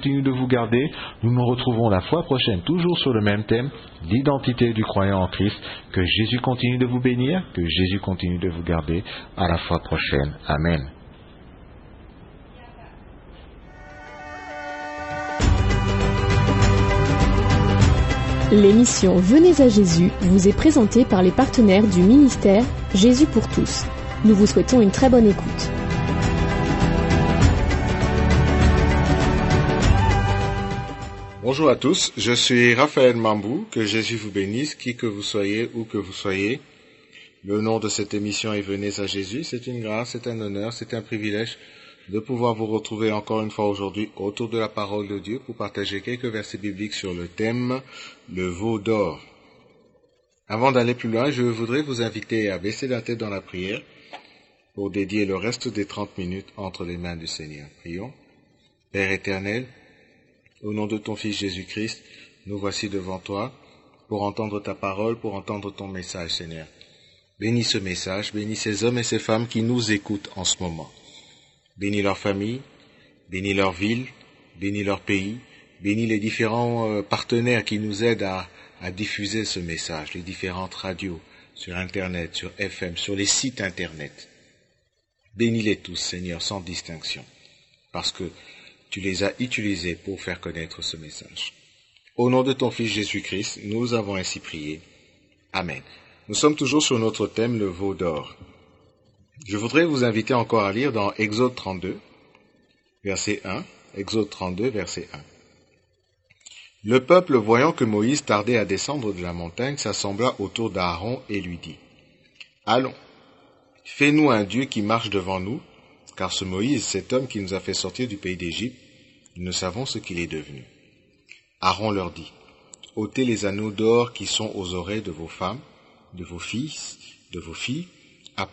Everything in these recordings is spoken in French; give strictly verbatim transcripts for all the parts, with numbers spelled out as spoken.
continue de vous garder. Nous nous retrouvons la fois prochaine, toujours sur le même thème, l'identité du croyant en Christ. Que Jésus continue de vous bénir, que Jésus continue de vous garder. À la fois prochaine. Amen. L'émission Venez à Jésus vous est présentée par les partenaires du ministère Jésus pour tous. Nous vous souhaitons une très bonne écoute. Bonjour à tous, je suis Raphaël Mambou, que Jésus vous bénisse, qui que vous soyez, où que vous soyez. Le nom de cette émission est Venez à Jésus, c'est une grâce, c'est un honneur, c'est un privilège de pouvoir vous retrouver encore une fois aujourd'hui autour de la parole de Dieu pour partager quelques versets bibliques sur le thème « Le veau d'or ». Avant d'aller plus loin, je voudrais vous inviter à baisser la tête dans la prière pour dédier le reste des trente minutes entre les mains du Seigneur. Prions. Père éternel, au nom de ton Fils Jésus-Christ, nous voici devant toi pour entendre ta parole, pour entendre ton message, Seigneur. Bénis ce message, bénis ces hommes et ces femmes qui nous écoutent en ce moment. Bénis leur famille, bénis leur ville, bénis leur pays, bénis les différents euh, partenaires qui nous aident à, à diffuser ce message, les différentes radios, sur Internet, sur F M, sur les sites Internet. Bénis-les tous, Seigneur, sans distinction, parce que tu les as utilisés pour faire connaître ce message. Au nom de ton Fils Jésus-Christ, nous avons ainsi prié. Amen. Nous sommes toujours sur notre thème, le veau d'or. Je voudrais vous inviter encore à lire dans Exode trente-deux, verset un. Exode trente-deux, verset un. Le peuple, voyant que Moïse tardait à descendre de la montagne, s'assembla autour d'Aaron et lui dit, « Allons, fais-nous un Dieu qui marche devant nous, car ce Moïse, cet homme qui nous a fait sortir du pays d'Égypte, nous ne savons ce qu'il est devenu. » Aaron leur dit, « ôtez les anneaux d'or qui sont aux oreilles de vos femmes, de vos fils, de vos filles, apportez-les-moi. »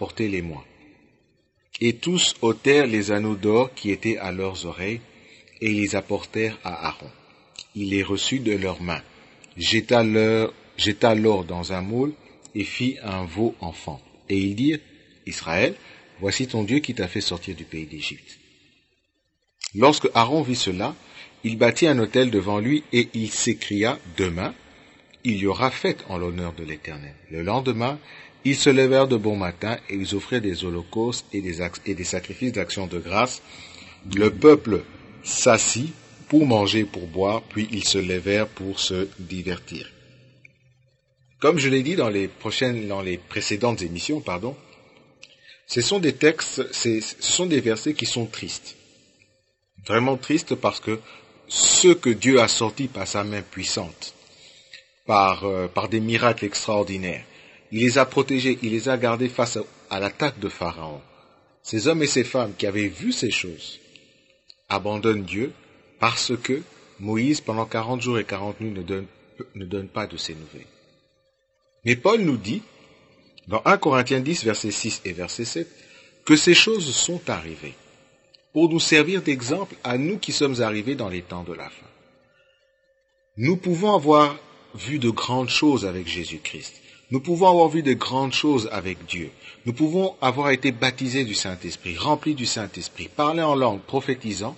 Et tous ôtèrent les anneaux d'or qui étaient à leurs oreilles, et les apportèrent à Aaron. Il les reçut de leurs mains, jeta l'or, jeta l'or dans un moule, et fit un veau enfant. Et ils dirent, Israël, voici ton Dieu qui t'a fait sortir du pays d'Égypte. Lorsque Aaron vit cela, il bâtit un autel devant lui, et il s'écria, demain, il y aura fête en l'honneur de l'Éternel. Le lendemain, ils se levèrent de bon matin et ils offraient des holocaustes et des, et des sacrifices d'action de grâce. Le peuple s'assit pour manger et pour boire, puis ils se levèrent pour se divertir. Comme je l'ai dit dans les prochaines, dans les précédentes émissions, pardon, ce sont des textes, ce sont des versets qui sont tristes. Vraiment tristes parce que ce que Dieu a sorti par sa main puissante, par, euh, par des miracles extraordinaires, il les a protégés, il les a gardés face à, à l'attaque de Pharaon. Ces hommes et ces femmes qui avaient vu ces choses abandonnent Dieu parce que Moïse, pendant quarante jours et quarante nuits, ne donne, ne donne pas de ses nouvelles. Mais Paul nous dit, dans un Corinthiens dix, versets six et verset sept, que ces choses sont arrivées pour nous servir d'exemple à nous qui sommes arrivés dans les temps de la fin. Nous pouvons avoir vu de grandes choses avec Jésus-Christ. Nous pouvons avoir vu de grandes choses avec Dieu. Nous pouvons avoir été baptisés du Saint-Esprit, remplis du Saint-Esprit, parler en langue, prophétisant.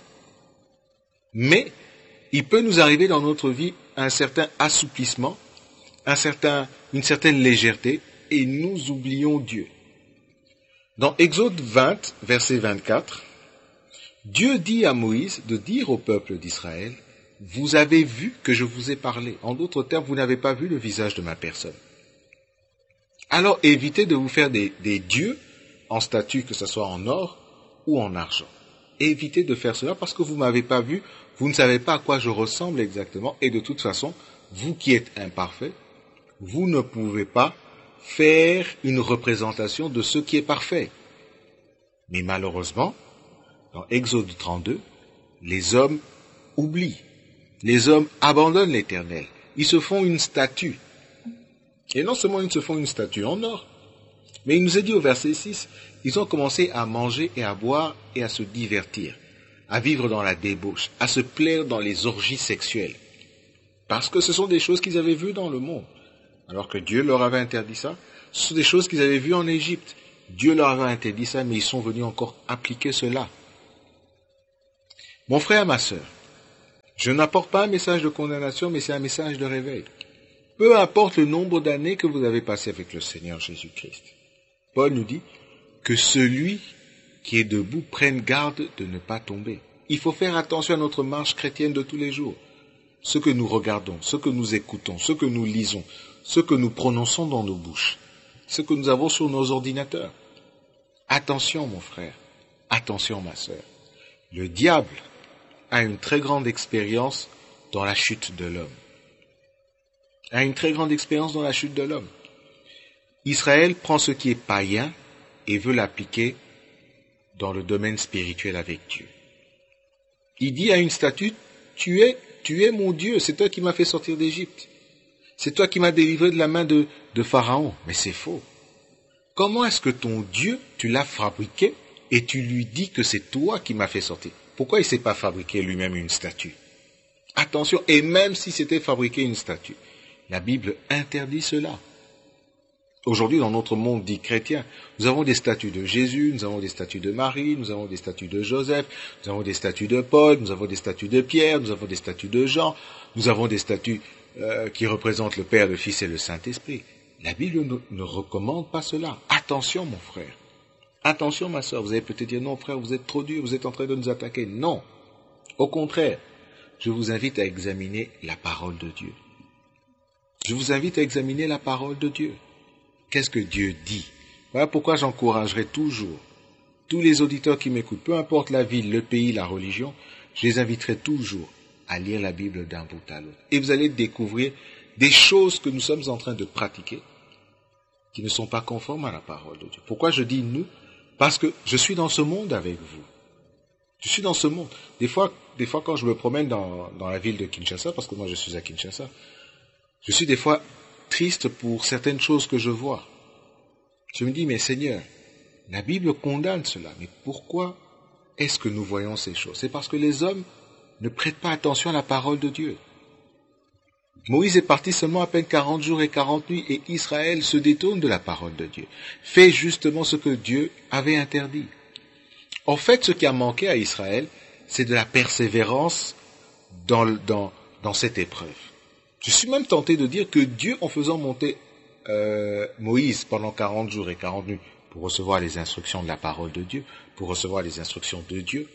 Mais il peut nous arriver dans notre vie un certain assouplissement, un certain, une certaine légèreté, et nous oublions Dieu. Dans Exode vingt, verset vingt-quatre, Dieu dit à Moïse de dire au peuple d'Israël, « Vous avez vu que je vous ai parlé. En d'autres termes, vous n'avez pas vu le visage de ma personne. » Alors évitez de vous faire des, des dieux en statue, que ce soit en or ou en argent. Évitez de faire cela parce que vous ne m'avez pas vu, vous ne savez pas à quoi je ressemble exactement, et de toute façon, vous qui êtes imparfait, vous ne pouvez pas faire une représentation de ce qui est parfait. Mais malheureusement, dans Exode trente-deux, les hommes oublient, les hommes abandonnent l'Éternel, ils se font une statue. Et non seulement ils se font une statue en or, mais il nous est dit au verset six, ils ont commencé à manger et à boire et à se divertir, à vivre dans la débauche, à se plaire dans les orgies sexuelles. Parce que ce sont des choses qu'ils avaient vues dans le monde. Alors que Dieu leur avait interdit ça, ce sont des choses qu'ils avaient vues en Égypte. Dieu leur avait interdit ça, mais ils sont venus encore appliquer cela. Mon frère, ma sœur, Je n'apporte pas un message de condamnation, mais c'est un message de réveil. Peu importe le nombre d'années que vous avez passé avec le Seigneur Jésus-Christ. Paul nous dit que celui qui est debout prenne garde de ne pas tomber. Il faut faire attention à notre marche chrétienne de tous les jours. Ce que nous regardons, ce que nous écoutons, ce que nous lisons, ce que nous prononçons dans nos bouches, ce que nous avons sur nos ordinateurs. Attention mon frère, attention ma sœur. Le diable a une très grande expérience dans la chute de l'homme. A une très grande expérience dans la chute de l'homme. Israël prend ce qui est païen et veut l'appliquer dans le domaine spirituel avec Dieu. Il dit à une statue, tu es, tu es mon Dieu, c'est toi qui m'as fait sortir d'Égypte. C'est toi qui m'as délivré de la main de, de Pharaon. Mais c'est faux. Comment est-ce que ton Dieu, tu l'as fabriqué et tu lui dis que c'est toi qui m'as fait sortir? Pourquoi il ne s'est pas fabriqué lui-même une statue? Attention, et même si c'était fabriqué une statue, la Bible interdit cela. Aujourd'hui, dans notre monde dit chrétien, nous avons des statues de Jésus, nous avons des statues de Marie, nous avons des statues de Joseph, nous avons des statues de Paul, nous avons des statues de Pierre, nous avons des statues de Jean, nous avons des statues euh, qui représentent le Père, le Fils et le Saint-Esprit. La Bible ne, ne recommande pas cela. Attention, mon frère. Attention, ma soeur. Vous allez peut-être dire, non, frère, vous êtes trop dur, vous êtes en train de nous attaquer. Non. Au contraire, je vous invite à examiner la parole de Dieu. Je vous invite à examiner la parole de Dieu. Qu'est-ce que Dieu dit? Voilà pourquoi j'encouragerai toujours tous les auditeurs qui m'écoutent, peu importe la ville, le pays, la religion, je les inviterai toujours à lire la Bible d'un bout à l'autre. Et vous allez découvrir des choses que nous sommes en train de pratiquer qui ne sont pas conformes à la parole de Dieu. Pourquoi je dis nous? Parce que je suis dans ce monde avec vous. Je suis dans ce monde. Des fois, des fois quand je me promène dans, dans la ville de Kinshasa, parce que moi je suis à Kinshasa, je suis des fois triste pour certaines choses que je vois. Je me dis, mais Seigneur, la Bible condamne cela, mais pourquoi est-ce que nous voyons ces choses? C'est parce que les hommes ne prêtent pas attention à la parole de Dieu. Moïse est parti seulement à peine quarante jours et quarante nuits, et Israël se détourne de la parole de Dieu, fait justement ce que Dieu avait interdit. En fait, ce qui a manqué à Israël, c'est de la persévérance dans, dans, dans cette épreuve. Je suis même tenté de dire que Dieu, en faisant monter euh, Moïse pendant quarante jours et quarante nuits pour recevoir les instructions de la parole de Dieu, pour recevoir les instructions de Dieu,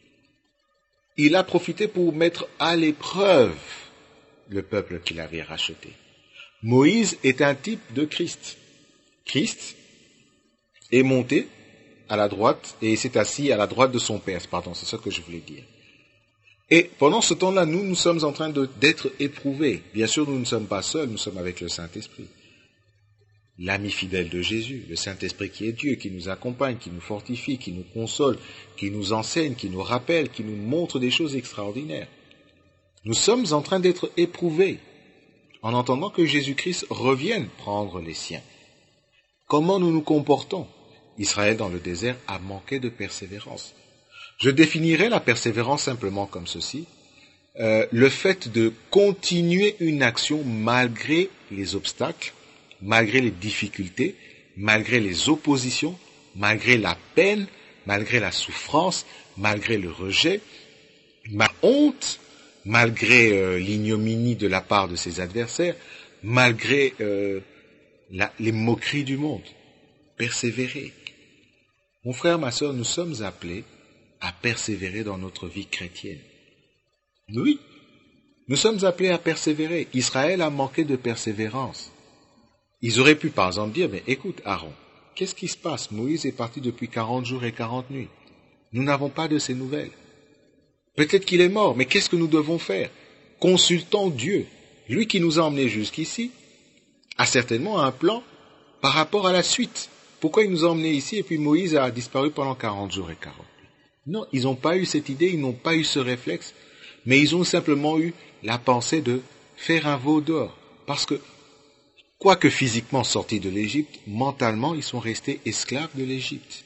il a profité pour mettre à l'épreuve le peuple qu'il avait racheté. Moïse est un type de Christ. Christ est monté à la droite et s'est assis à la droite de son Père. Pardon, c'est ça que je voulais dire. Et pendant ce temps-là, nous, nous sommes en train de, d'être éprouvés. Bien sûr, nous ne sommes pas seuls, nous sommes avec le Saint-Esprit. L'ami fidèle de Jésus, le Saint-Esprit qui est Dieu, qui nous accompagne, qui nous fortifie, qui nous console, qui nous enseigne, qui nous rappelle, qui nous montre des choses extraordinaires. Nous sommes en train d'être éprouvés en entendant que Jésus-Christ revienne prendre les siens. Comment nous nous comportons? Israël dans le désert a manqué de persévérance. Je définirais la persévérance simplement comme ceci, euh, le fait de continuer une action malgré les obstacles, malgré les difficultés, malgré les oppositions, malgré la peine, malgré la souffrance, malgré le rejet, ma honte, malgré euh, l'ignominie de la part de ses adversaires, malgré euh, la, les moqueries du monde. Persévérer. Mon frère, ma sœur, nous sommes appelés à persévérer dans notre vie chrétienne. Oui, nous sommes appelés à persévérer. Israël a manqué de persévérance. Ils auraient pu par exemple dire, mais écoute Aaron, qu'est-ce qui se passe? Moïse est parti depuis quarante jours et quarante nuits. Nous n'avons pas de ses nouvelles. Peut-être qu'il est mort, mais qu'est-ce que nous devons faire? Consultons Dieu. Lui qui nous a emmenés jusqu'ici a certainement un plan par rapport à la suite. Pourquoi il nous a emmenés ici et puis Moïse a disparu pendant quarante jours et quarante nuits? Non, ils n'ont pas eu cette idée, ils n'ont pas eu ce réflexe, mais ils ont simplement eu la pensée de faire un veau d'or. Parce que, quoique physiquement sortis de l'Égypte, mentalement, ils sont restés esclaves de l'Égypte.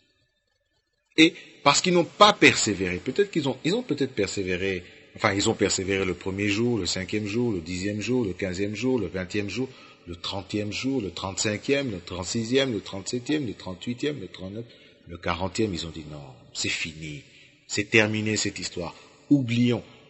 Et parce qu'ils n'ont pas persévéré, peut-être qu'ils ont, ils ont peut-être persévéré, enfin, ils ont persévéré le premier jour, le cinquième jour, le dixième jour, le quinzième jour, le vingtième jour, le trentième jour, le trente-cinquième, le trente-sixième, le trente-septième, le trente-huitième, le trente-neuvième, le quarantième, ils ont dit non, c'est fini, c'est terminé cette histoire, oublions.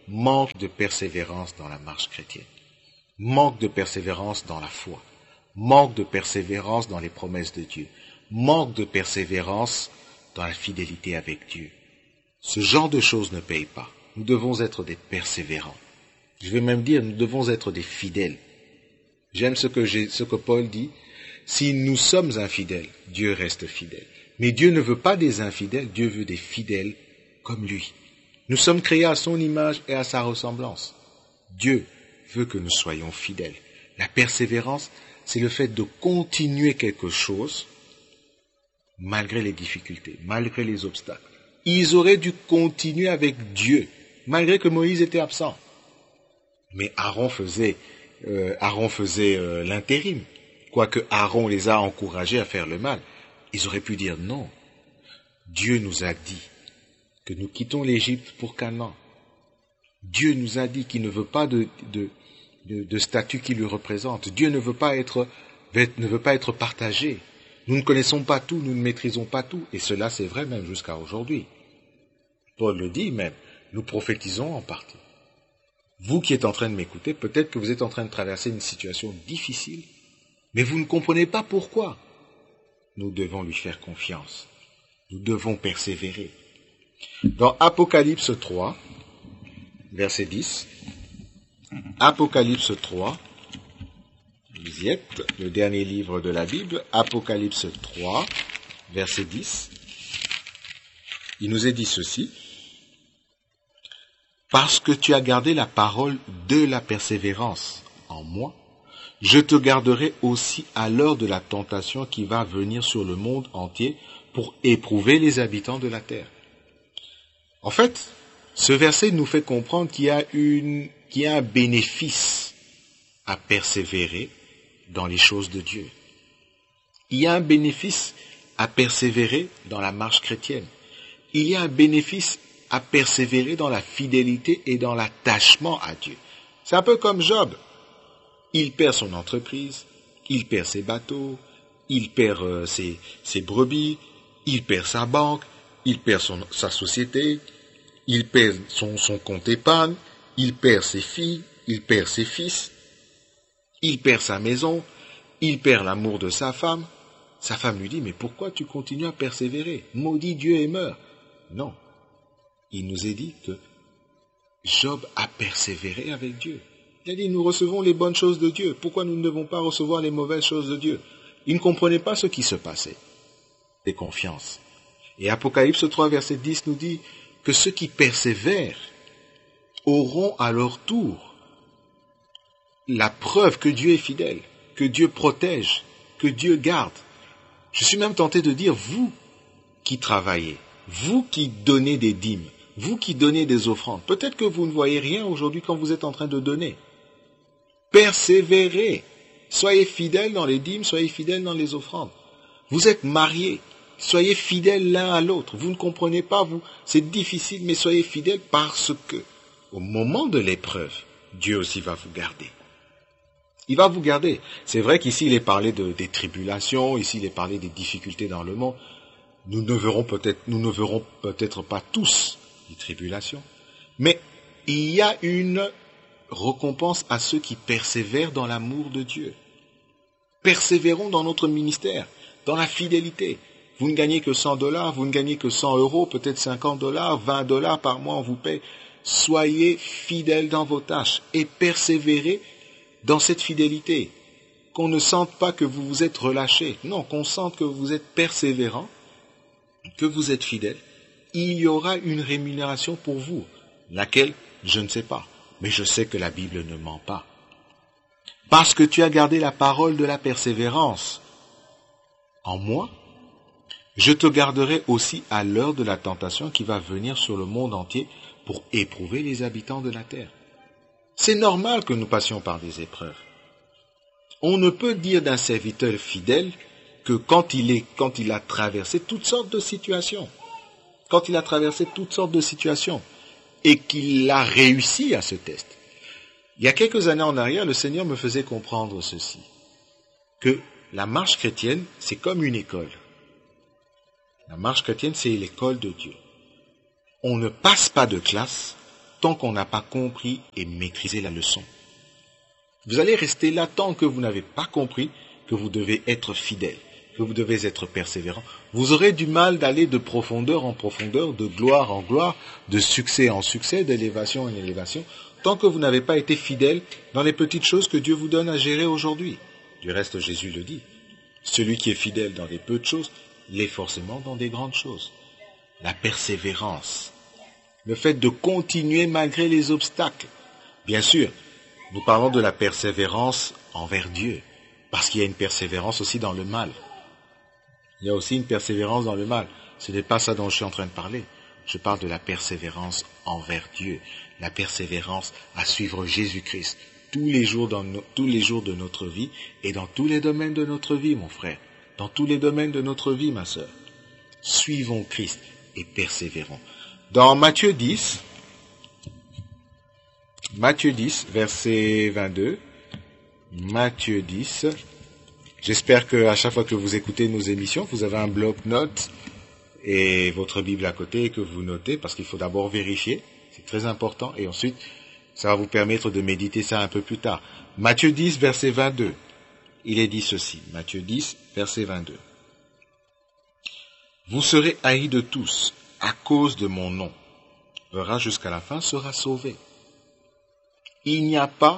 manque de persévérance dans la marche chrétienne, manque de persévérance dans la foi, manque de persévérance dans les promesses de Dieu, manque de persévérance dans la fidélité avec Dieu. Ce genre de choses ne paye pas. Nous devons être des persévérants. Je vais même dire, nous devons être des fidèles. J'aime ce que, j'ai, ce que Paul dit. Si nous sommes infidèles, Dieu reste fidèle. Mais Dieu ne veut pas des infidèles, Dieu veut des fidèles comme lui. Nous sommes créés à son image et à sa ressemblance. Dieu veut que nous soyons fidèles. La persévérance, c'est le fait de continuer quelque chose malgré les difficultés, malgré les obstacles. Ils auraient dû continuer avec Dieu, malgré que Moïse était absent. Mais Aaron faisait, euh, Aaron faisait euh, l'intérim. Quoique Aaron les a encouragés à faire le mal, ils auraient pu dire non. Dieu nous a dit que nous quittons l'Égypte pour Canaan. Dieu nous a dit qu'il ne veut pas de, de, de, de statut qui lui représente. Dieu ne veut pas être, ne veut pas être partagé. Nous ne connaissons pas tout, nous ne maîtrisons pas tout, et cela c'est vrai même jusqu'à aujourd'hui. Paul le dit même, nous prophétisons en partie. Vous qui êtes en train de m'écouter, peut-être que vous êtes en train de traverser une situation difficile, mais vous ne comprenez pas pourquoi. Nous devons lui faire confiance. Nous devons persévérer. Dans Apocalypse trois, verset dix, Apocalypse trois, vous y êtes, le dernier livre de la Bible, Apocalypse trois, verset dix, il nous est dit ceci: « Parce que tu as gardé la parole de la persévérance en moi, je te garderai aussi à l'heure de la tentation qui va venir sur le monde entier pour éprouver les habitants de la terre. » En fait, ce verset nous fait comprendre qu'il y a, une, qu'il y a un bénéfice à persévérer dans les choses de Dieu. Il y a un bénéfice à persévérer dans la marche chrétienne. Il y a un bénéfice à persévérer dans la fidélité et dans l'attachement à Dieu. C'est un peu comme Job. Il perd son entreprise, il perd ses bateaux, il perd euh, ses, ses brebis, il perd sa banque, il perd son, sa société, il perd son, son compte épargne, il perd ses filles, il perd ses fils, il perd sa maison, il perd l'amour de sa femme. Sa femme lui dit, mais pourquoi tu continues à persévérer? Maudit Dieu et meurs. Non. Il nous est dit que Job a persévéré avec Dieu. Il a dit, nous recevons les bonnes choses de Dieu. Pourquoi nous ne devons pas recevoir les mauvaises choses de Dieu? Il ne comprenait pas ce qui se passait. Des confiances. Et Apocalypse trois, verset dix nous dit que ceux qui persévèrent auront à leur tour la preuve que Dieu est fidèle, que Dieu protège, que Dieu garde. Je suis même tenté de dire, vous qui travaillez, vous qui donnez des dîmes, vous qui donnez des offrandes, peut-être que vous ne voyez rien aujourd'hui quand vous êtes en train de donner. Persévérez, soyez fidèles dans les dîmes, soyez fidèles dans les offrandes. Vous êtes mariés, soyez fidèles l'un à l'autre. Vous ne comprenez pas, vous, c'est difficile, mais soyez fidèles parce que, au moment de l'épreuve, Dieu aussi va vous garder. Il va vous garder. C'est vrai qu'ici, il est parlé de, des tribulations, ici, il est parlé des difficultés dans le monde. Nous ne verrons peut-être, nous ne verrons peut-être pas tous les tribulations, mais il y a une récompense à ceux qui persévèrent dans l'amour de Dieu. Persévérons dans notre ministère, dans la fidélité. Vous ne gagnez que cent dollars, vous ne gagnez que cent euros, peut-être cinquante dollars, vingt dollars par mois, on vous paye. Soyez fidèles dans vos tâches et persévérez dans cette fidélité. Qu'on ne sente pas que vous vous êtes relâchés. Non, qu'on sente que vous êtes persévérants, que vous êtes fidèles. Il y aura une rémunération pour vous. Laquelle, je ne sais pas. Mais je sais que la Bible ne ment pas. Parce que tu as gardé la parole de la persévérance en moi, je te garderai aussi à l'heure de la tentation qui va venir sur le monde entier pour éprouver les habitants de la terre. C'est normal que nous passions par des épreuves. On ne peut dire d'un serviteur fidèle que quand il est, quand il a traversé toutes sortes de situations, quand il a traversé toutes sortes de situations, et qu'il a réussi à ce test. Il y a quelques années en arrière, le Seigneur me faisait comprendre ceci, que la marche chrétienne, c'est comme une école. La marche chrétienne, c'est l'école de Dieu. On ne passe pas de classe tant qu'on n'a pas compris et maîtrisé la leçon. Vous allez rester là tant que vous n'avez pas compris que vous devez être fidèle, que vous devez être persévérant. Vous aurez du mal d'aller de profondeur en profondeur, de gloire en gloire, de succès en succès, d'élévation en élévation, tant que vous n'avez pas été fidèle dans les petites choses que Dieu vous donne à gérer aujourd'hui. Du reste, Jésus le dit. Celui qui est fidèle dans des peu de choses, l'est forcément dans des grandes choses. La persévérance. Le fait de continuer malgré les obstacles. Bien sûr, nous parlons de la persévérance envers Dieu, parce qu'il y a une persévérance aussi dans le mal. Il y a aussi une persévérance dans le mal. Ce n'est pas ça dont je suis en train de parler. Je parle de la persévérance envers Dieu, la persévérance à suivre Jésus-Christ tous les jours dans no- tous les jours de notre vie et dans tous les domaines de notre vie, mon frère, dans tous les domaines de notre vie, ma sœur. Suivons Christ et persévérons. Dans Matthieu dix, Matthieu dix, verset vingt-deux, Matthieu dix, j'espère qu'à chaque fois que vous écoutez nos émissions, vous avez un bloc-notes et votre Bible à côté et que vous notez, parce qu'il faut d'abord vérifier, c'est très important, et ensuite, ça va vous permettre de méditer ça un peu plus tard. Matthieu dix, verset vingt-deux, il est dit ceci, Matthieu dix, verset vingt-deux. Vous serez haïs de tous à cause de mon nom. Verra jusqu'à la fin sera sauvé. Il n'y a pas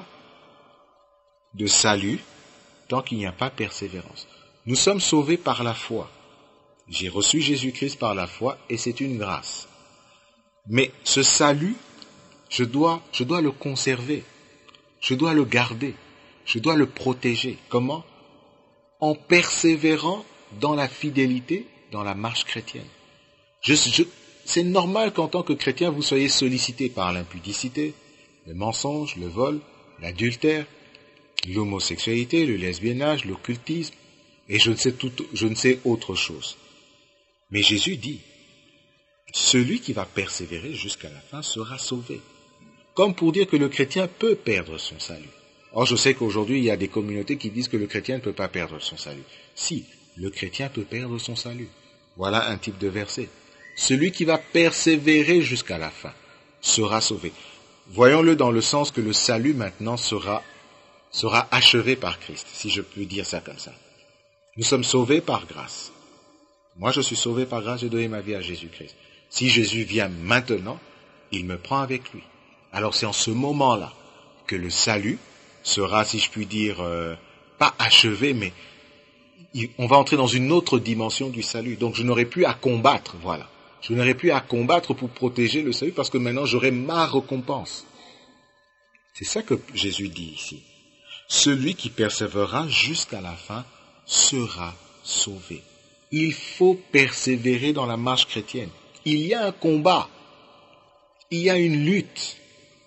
de salut tant qu'il n'y a pas persévérance. Nous sommes sauvés par la foi. J'ai reçu Jésus-Christ par la foi et c'est une grâce. Mais ce salut, je dois, je dois le conserver. Je dois le garder. Je dois le protéger. Comment? En persévérant dans la fidélité, dans la marche chrétienne. Je, je, c'est normal qu'en tant que chrétien, vous soyez sollicité par l'impudicité, le mensonge, le vol, l'adultère, l'homosexualité, le lesbiennage, l'occultisme, et je ne sais tout, je ne sais autre chose. Mais Jésus dit, celui qui va persévérer jusqu'à la fin sera sauvé. Comme pour dire que le chrétien peut perdre son salut. Or, je sais qu'aujourd'hui, il y a des communautés qui disent que le chrétien ne peut pas perdre son salut. Si, le chrétien peut perdre son salut. Voilà un type de verset. Celui qui va persévérer jusqu'à la fin sera sauvé. Voyons-le dans le sens que le salut maintenant sera, sera achevé par Christ, si je puis dire ça comme ça. Nous sommes sauvés par grâce. Moi, je suis sauvé par grâce, j'ai donné ma vie à Jésus-Christ. Si Jésus vient maintenant, il me prend avec lui. Alors c'est en ce moment-là que le salut sera, si je puis dire, euh, pas achevé, mais il, on va entrer dans une autre dimension du salut. Donc je n'aurai plus à combattre, voilà. Je n'aurai plus à combattre pour protéger le salut parce que maintenant j'aurai ma récompense. C'est ça que Jésus dit ici. Celui qui persévérera jusqu'à la fin sera sauvé. Il faut persévérer dans la marche chrétienne. Il y a un combat. Il y a une lutte.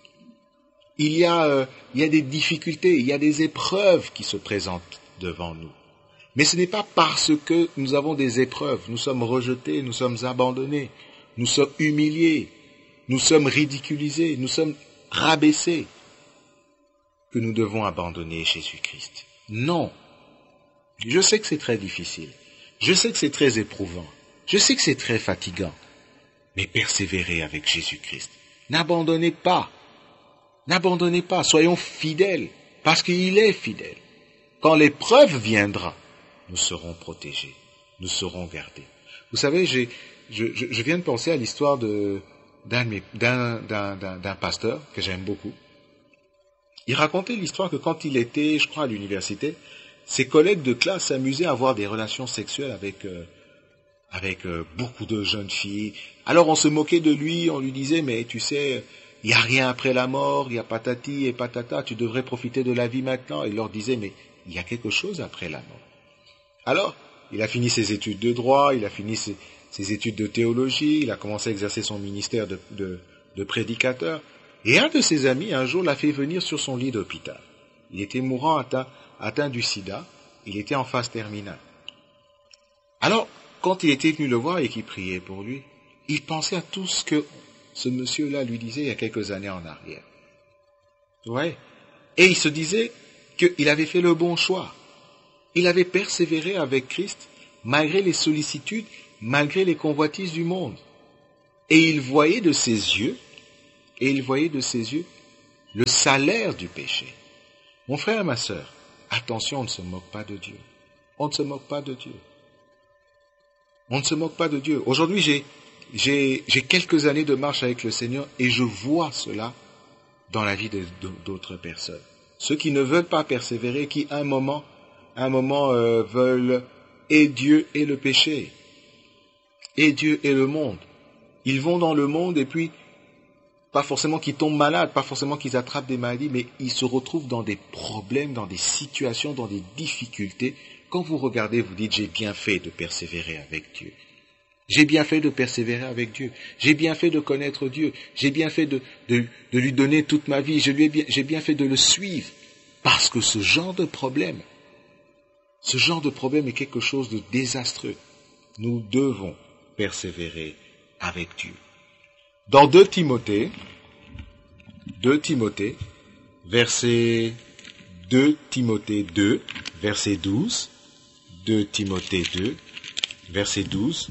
Il y a, euh, il y a des difficultés, il y a des épreuves qui se présentent devant nous. Mais ce n'est pas parce que nous avons des épreuves, nous sommes rejetés, nous sommes abandonnés, nous sommes humiliés, nous sommes ridiculisés, nous sommes rabaissés, que nous devons abandonner Jésus-Christ. Non. Je sais que c'est très difficile. Je sais que c'est très éprouvant. Je sais que c'est très fatigant. Mais persévérez avec Jésus-Christ. N'abandonnez pas. N'abandonnez pas. Soyons fidèles, parce qu'il est fidèle. Quand l'épreuve viendra, nous serons protégés, nous serons gardés. Vous savez, j'ai, je, je, je viens de penser à l'histoire de, d'un, d'un, d'un, d'un, d'un pasteur que j'aime beaucoup. Il racontait l'histoire que quand il était, je crois, à l'université, ses collègues de classe s'amusaient à avoir des relations sexuelles avec, euh, avec euh, beaucoup de jeunes filles. Alors on se moquait de lui, on lui disait, mais tu sais, il n'y a rien après la mort, il y a patati et patata, tu devrais profiter de la vie maintenant. Il leur disait, mais il y a quelque chose après la mort. Alors, il a fini ses études de droit, il a fini ses, ses études de théologie, il a commencé à exercer son ministère de, de, de prédicateur. Et un de ses amis, un jour, l'a fait venir sur son lit d'hôpital. Il était mourant, atteint, atteint du sida, il était en phase terminale. Alors, quand il était venu le voir et qu'il priait pour lui, il pensait à tout ce que ce monsieur-là lui disait il y a quelques années en arrière. Ouais. Et il se disait qu'il avait fait le bon choix. Il avait persévéré avec Christ, malgré les sollicitudes, malgré les convoitises du monde. Et il voyait de ses yeux et il voyait de ses yeux le salaire du péché. Mon frère, ma sœur, attention, on ne se moque pas de Dieu. On ne se moque pas de Dieu. On ne se moque pas de Dieu. Aujourd'hui, j'ai, j'ai, j'ai quelques années de marche avec le Seigneur et je vois cela dans la vie de, de, d'autres personnes. Ceux qui ne veulent pas persévérer, qui à un moment, à un moment euh, veulent et Dieu et le péché, et Dieu et le monde. Ils vont dans le monde et puis, pas forcément qu'ils tombent malades, pas forcément qu'ils attrapent des maladies, mais ils se retrouvent dans des problèmes, dans des situations, dans des difficultés. Quand vous regardez, vous dites, j'ai bien fait de persévérer avec Dieu. J'ai bien fait de persévérer avec Dieu. J'ai bien fait de connaître Dieu. J'ai bien fait de, de, de lui donner toute ma vie. Je lui ai bien, j'ai bien fait de le suivre. Parce que ce genre de problème, ce genre de problème est quelque chose de désastreux. Nous devons persévérer avec Dieu. Dans deux Timothée, deux Timothée, verset deux Timothée deux, verset douze, deux Timothée deux, verset douze,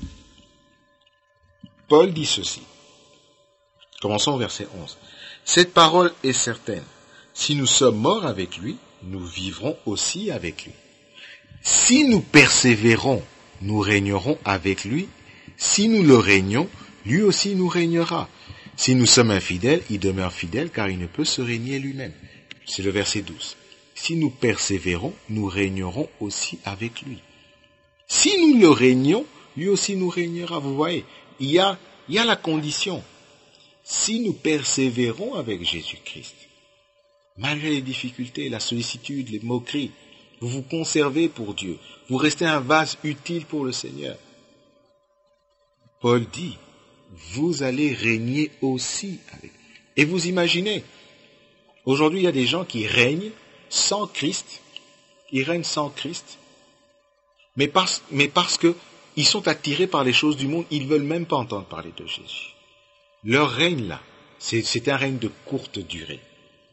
Paul dit ceci. Commençons au verset onze. Cette parole est certaine. Si nous sommes morts avec lui, nous vivrons aussi avec lui. Si nous persévérons, nous régnerons avec lui. Si nous le régnons, lui aussi nous régnera. Si nous sommes infidèles, il demeure fidèle car il ne peut se régner lui-même. C'est le verset douze. Si nous persévérons, nous régnerons aussi avec lui. Si nous le régnons, lui aussi nous régnera. Vous voyez, il y a, il y a la condition. Si nous persévérons avec Jésus-Christ, malgré les difficultés, la sollicitude, les moqueries, vous vous conservez pour Dieu. Vous restez un vase utile pour le Seigneur. Paul dit, vous allez régner aussi avec. Et vous imaginez, aujourd'hui il y a des gens qui règnent sans Christ, ils règnent sans Christ, mais parce, mais parce que ils sont attirés par les choses du monde, ils ne veulent même pas entendre parler de Jésus. Leur règne là, c'est, c'est un règne de courte durée.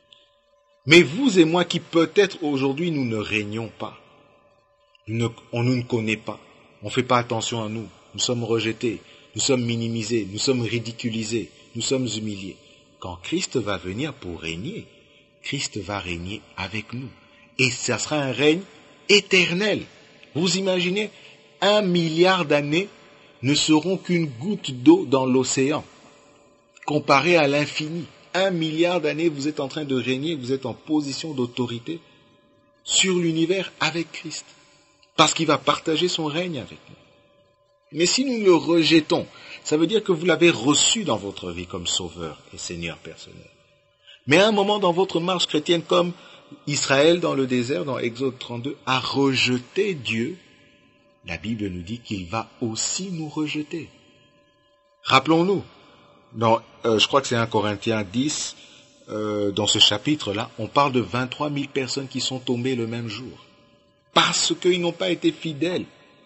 Mais vous et moi qui peut-être aujourd'hui nous ne régnons pas, nous ne, on nous ne connaît pas, on ne fait pas attention à nous, nous sommes rejetés, nous sommes minimisés, nous sommes ridiculisés, nous sommes humiliés. Quand Christ va venir pour régner, Christ va régner avec nous. Et ça sera un règne éternel. Vous imaginez, un milliard d'années ne seront qu'une goutte d'eau dans l'océan, comparé à l'infini. Un milliard d'années, vous êtes en train de régner, vous êtes en position d'autorité sur l'univers avec Christ. Parce qu'il va partager son règne avec nous. Mais si nous le rejetons, ça veut dire que vous l'avez reçu dans votre vie comme sauveur et Seigneur personnel. Mais à un moment dans votre marche chrétienne, comme Israël dans le désert, dans Exode trente-deux, a rejeté Dieu, la Bible nous dit qu'il va aussi nous rejeter. Rappelons-nous, dans, euh, je crois que c'est un Corinthiens dix, euh, dans ce chapitre-là, on parle de vingt-trois mille personnes qui sont tombées le même jour. Parce qu'ils n'ont pas été fidèles.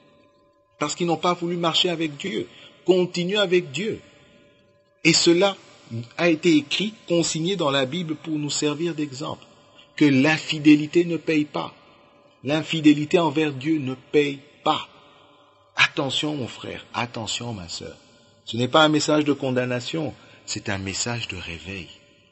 Parce qu'ils n'ont pas voulu marcher avec Dieu, continuer avec Dieu. Et cela a été écrit, consigné dans la Bible pour nous servir d'exemple. Que l'infidélité ne paye pas. L'infidélité envers Dieu ne paye pas. Attention mon frère, attention ma sœur. Ce n'est pas un message de condamnation, c'est un message de réveil.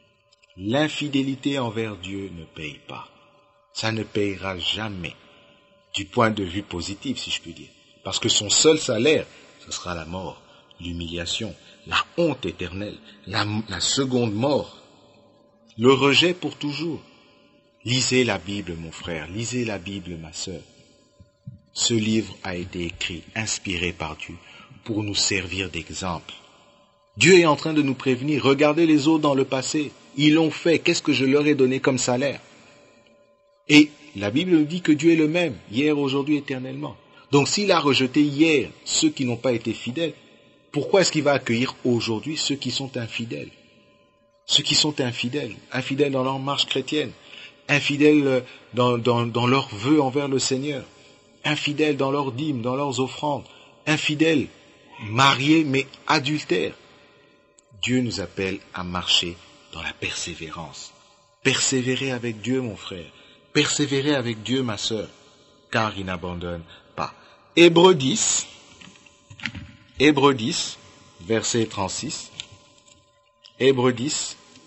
L'infidélité envers Dieu ne paye pas. Ça ne payera jamais, du point de vue positif si je puis dire. Parce que son seul salaire, ce sera la mort, l'humiliation, la honte éternelle, la, la seconde mort, le rejet pour toujours. Lisez la Bible, mon frère, lisez la Bible, ma sœur. Ce livre a été écrit, inspiré par Dieu, pour nous servir d'exemple. Dieu est en train de nous prévenir. Regardez les autres dans le passé. Ils l'ont fait. Qu'est-ce que je leur ai donné comme salaire? Et la Bible nous dit que Dieu est le même, hier, aujourd'hui, éternellement. Donc s'il a rejeté hier ceux qui n'ont pas été fidèles, pourquoi est-ce qu'il va accueillir aujourd'hui ceux qui sont infidèles? Ceux qui sont infidèles, infidèles dans leur marche chrétienne, infidèles dans, dans, dans leurs vœux envers le Seigneur, infidèles dans leurs dîmes, dans leurs offrandes, infidèles, mariés mais adultères. Dieu nous appelle à marcher dans la persévérance. Persévérer avec Dieu, mon frère. Persévérer avec Dieu, ma sœur, car il n'abandonne pas. Hébreux dix, Hébreux dix, verset trente-six. Hébreux dix,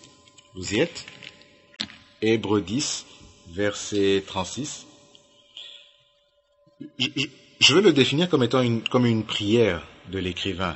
Vous y êtes? Hébreux dix, verset trente-six. Je, je, je veux le définir comme étant une, comme une prière de l'écrivain.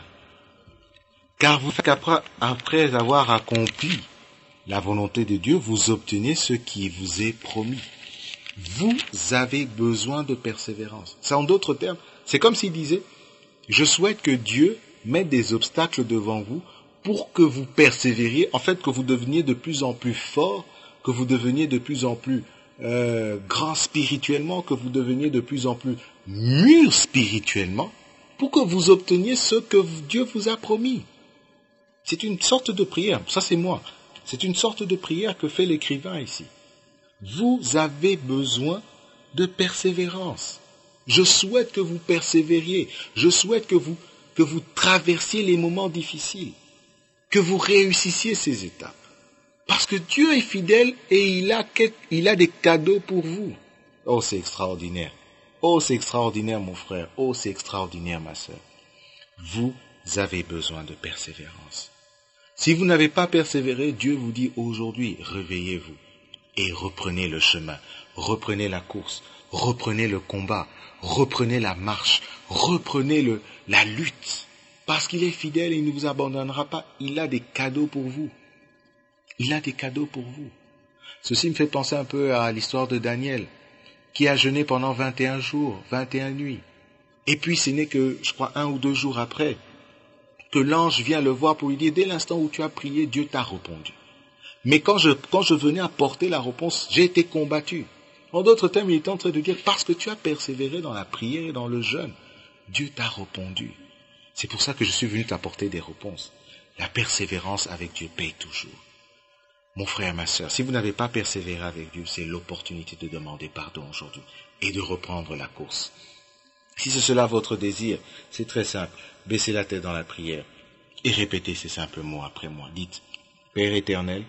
Car vous, qu'après, après avoir accompli la volonté de Dieu, vous obtenez ce qui vous est promis. Vous avez besoin de persévérance. C'est en d'autres termes, c'est comme s'il disait, je souhaite que Dieu mette des obstacles devant vous pour que vous persévériez, en fait que vous deveniez de plus en plus fort, que vous deveniez de plus en plus euh, grand spirituellement, que vous deveniez de plus en plus mûr spirituellement, pour que vous obteniez ce que Dieu vous a promis. C'est une sorte de prière, ça c'est moi, c'est une sorte de prière que fait l'écrivain ici. Vous avez besoin de persévérance. Je souhaite que vous persévériez, je souhaite que vous, que vous traversiez les moments difficiles, que vous réussissiez ces étapes. Parce que Dieu est fidèle et il a, il a des cadeaux pour vous. Oh, c'est extraordinaire. Oh, c'est extraordinaire, mon frère. Oh, c'est extraordinaire, ma sœur. Vous avez besoin de persévérance. Si vous n'avez pas persévéré, Dieu vous dit aujourd'hui, réveillez-vous et reprenez le chemin, reprenez la course, reprenez le combat, reprenez la marche, reprenez le, la lutte. Parce qu'il est fidèle et il ne vous abandonnera pas. Il a des cadeaux pour vous. Il a des cadeaux pour vous. Ceci me fait penser un peu à l'histoire de Daniel, qui a jeûné pendant vingt et un jours, vingt et une nuits. Et puis ce n'est que, je crois, un ou deux jours après, que l'ange vient le voir pour lui dire, dès l'instant où tu as prié, Dieu t'a répondu. Mais quand je, quand je venais apporter la réponse, j'ai été combattu. En d'autres termes, il est en train de dire, parce que tu as persévéré dans la prière et dans le jeûne, Dieu t'a répondu. C'est pour ça que je suis venu t'apporter des réponses. La persévérance avec Dieu paye toujours. Mon frère, ma sœur, si vous n'avez pas persévéré avec Dieu, c'est l'opportunité de demander pardon aujourd'hui et de reprendre la course. Si c'est cela votre désir, c'est très simple. Baissez la tête dans la prière et répétez ces simples mots après moi. Dites, Père éternel,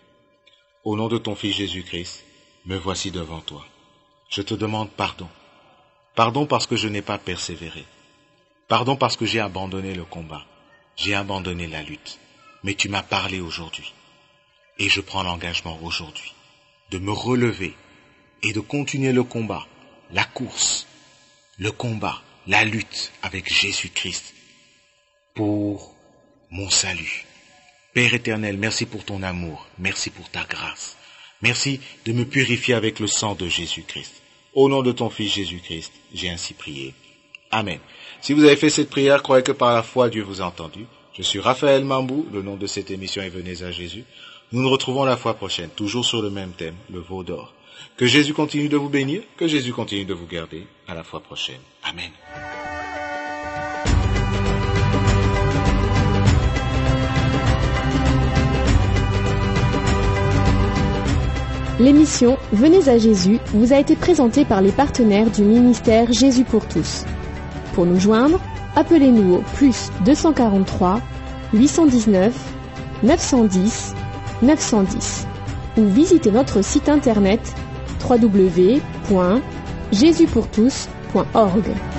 au nom de ton Fils Jésus-Christ, me voici devant toi. Je te demande pardon. Pardon parce que je n'ai pas persévéré. Pardon parce que j'ai abandonné le combat. J'ai abandonné la lutte. Mais tu m'as parlé aujourd'hui. Et je prends l'engagement aujourd'hui de me relever et de continuer le combat, la course, le combat, la lutte avec Jésus-Christ pour mon salut. Père éternel, merci pour ton amour, merci pour ta grâce. Merci de me purifier avec le sang de Jésus-Christ. Au nom de ton Fils Jésus-Christ, j'ai ainsi prié. Amen. Si vous avez fait cette prière, croyez que par la foi, Dieu vous a entendu. Je suis Raphaël Mambou, le nom de cette émission est Venez à Jésus. Nous nous retrouvons la fois prochaine, toujours sur le même thème, le veau d'or. Que Jésus continue de vous bénir, que Jésus continue de vous garder. À la fois prochaine. Amen. L'émission Venez à Jésus vous a été présentée par les partenaires du ministère Jésus pour tous. Pour nous joindre, appelez-nous au plus deux cent quarante-trois, huit cent dix-neuf, neuf cent dix, neuf cent dix ou visitez notre site internet w w w point jésus pour tous point org.